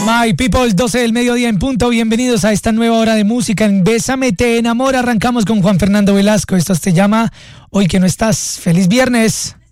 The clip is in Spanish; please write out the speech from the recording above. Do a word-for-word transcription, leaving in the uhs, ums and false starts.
My people, doce del mediodía en punto. Bienvenidos a esta nueva hora de música en Bésame, te enamora. Arrancamos con Juan Fernando Velasco. Esto se llama Hoy que no estás. ¡Feliz viernes!